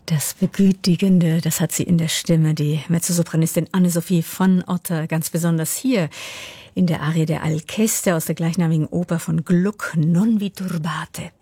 Das Begütigende, das hat sie in der Stimme, die Mezzosopranistin Anne-Sophie von Otter, ganz besonders hier in der Arie der Alceste aus der gleichnamigen Oper von Gluck, Non vi turbate.